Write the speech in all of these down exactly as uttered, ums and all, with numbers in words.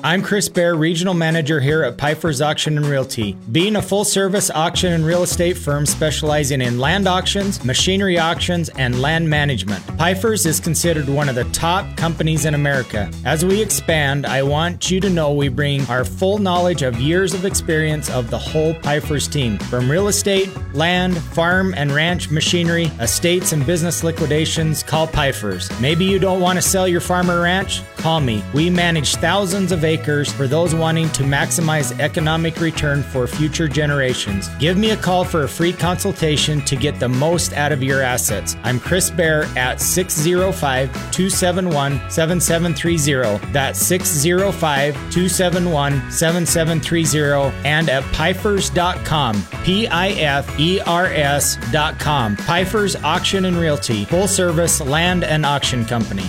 I'm Chris Bear, Regional Manager here at Pfeiffer's Auction and Realty. Being a full-service auction and real estate firm specializing in land auctions, machinery auctions, and land management, Pfeiffer's is considered one of the top companies in America. As we expand, I want you to know we bring our full knowledge of years of experience of the whole Pfeiffer's team. From real estate, land, farm and ranch machinery, estates and business liquidations, call Pfeiffer's. Maybe you don't want to sell your farm or ranch? Call me. We manage thousands of acres for those wanting to maximize economic return for future generations. Give me a call for a free consultation to get the most out of your assets. I'm Chris Bear at six oh five, two seven one, seven seven three oh. That's six oh five, two seven one, seven seven three oh and at Pfeifers dot com. P I F E R S dot com. Pfeiffer's Auction and Realty, full service land and auction company.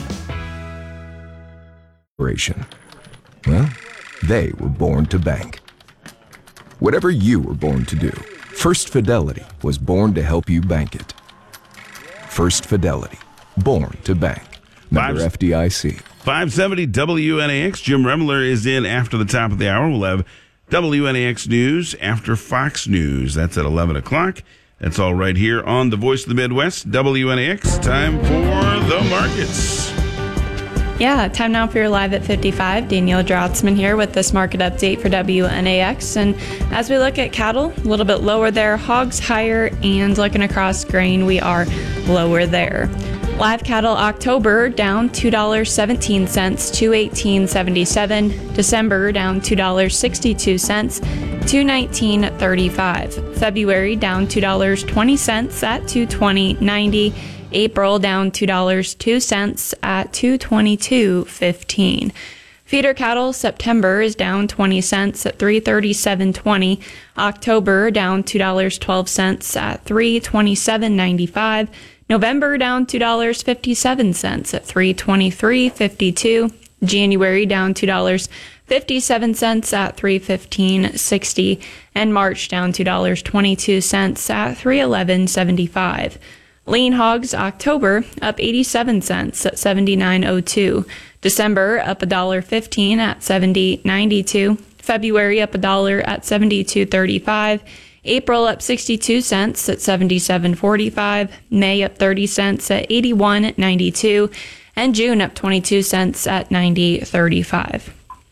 Well, they were born to bank. Whatever you were born to do, First Fidelity was born to help you bank it. First Fidelity, born to bank. Member F D I C. five seventy W N A X. Jim Remler is in after the top of the hour. We'll have W N A X News after Fox News. That's at eleven o'clock. That's all right here on the Voice of the Midwest, W N A X. Time for the markets. Yeah, time now for your Live at fifty-five. Danielle Drautzman here with this market update for W N A X. And as we look at cattle, a little bit lower there, hogs higher, and looking across grain, we are lower there. Live cattle October down two dollars and seventeen cents, two eighteen seventy-seven. December down two dollars and sixty-two cents, two nineteen thirty-five. February down two dollars and twenty cents at two twenty ninety. April down two dollars and two cents at two twenty-two fifteen. Feeder cattle September is down twenty cents at three thirty-seven twenty. October down two dollars and twelve cents at three twenty-seven ninety-five. November down two dollars and fifty-seven cents at three twenty-three fifty-two. January down two dollars and fifty-seven cents at three fifteen sixty. And March down two dollars and twenty-two cents at three eleven seventy-five. Lean hogs October up eighty-seven cents at seventy-nine oh two. December up one dollar and fifteen cents at seventy ninety-two. February up a dollar at seventy-two thirty-five. April up sixty-two cents at seventy-seven forty-five. May up thirty cents at eighty-one ninety-two. And June up twenty-two cents at ninety thirty-five.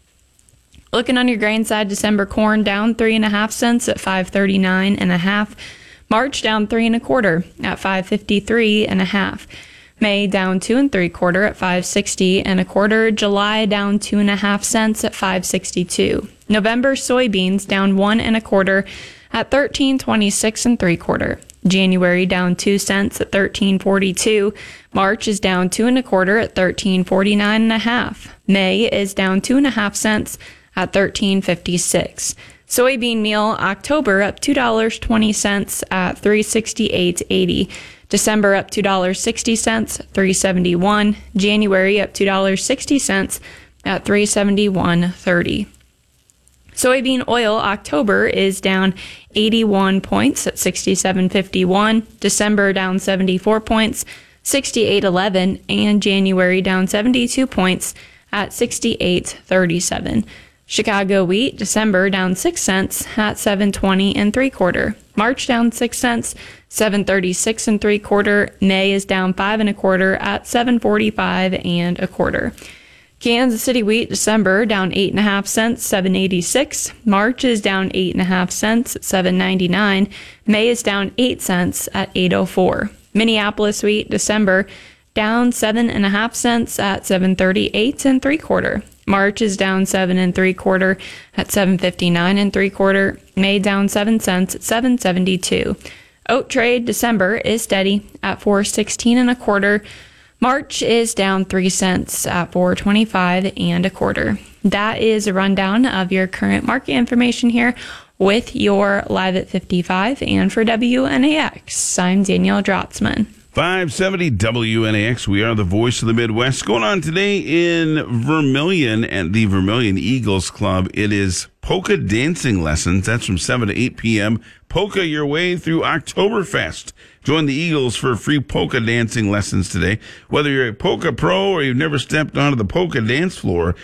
Looking on your grain side, December corn down three and a half cents at five thirty-nine and a half. March down three and a quarter at five fifty-three and a half. May down two and three quarter at five sixty and a quarter. July down two and a half cents at five sixty-two. November soybeans down one and a quarter at thirteen twenty-six and three quarter. January down two cents at thirteen forty-two. March is down two and a quarter at thirteen forty-nine and a half. May is down two and a half cents at thirteen fifty-six. Soybean meal October up two dollars and twenty cents at three sixty-eight eighty. December up two dollars and sixty cents at three seventy-one. January up two dollars and sixty cents at three seventy-one thirty. Soybean oil October is down eighty-one points at sixty-seven fifty-one. December down seventy-four points, sixty-eight eleven, and January down seventy-two points at sixty-eight thirty-seven. Chicago wheat December down six cents at seven twenty and three quarter. March down six cents, seven thirty-six and three quarter. May is down five and a quarter at seven forty-five and a quarter. Kansas City wheat December down eight and a half cents, seven eighty-six. March is down eight and a half cents at seven ninety-nine. May is down eight cents at eight oh four. Minneapolis wheat December down seven and a half cents at seven thirty-eight and three quarter. March is down seven and three quarter at seven fifty-nine and three quarter. May down seven cents at seven seventy-two. Oat trade December is steady at four sixteen and a quarter. March is down three cents at four twenty-five and a quarter. That is a rundown of your current market information here with your Live at fifty-five. And for W N A X, I'm Danielle Drautzman. five seventy W N A X. We are the voice of the Midwest. Going on today in Vermilion at the Vermilion Eagles Club. It is polka dancing lessons. That's from seven to eight p.m. Polka your way through Oktoberfest. Join the Eagles for free polka dancing lessons today. Whether you're a polka pro or you've never stepped onto the polka dance floor,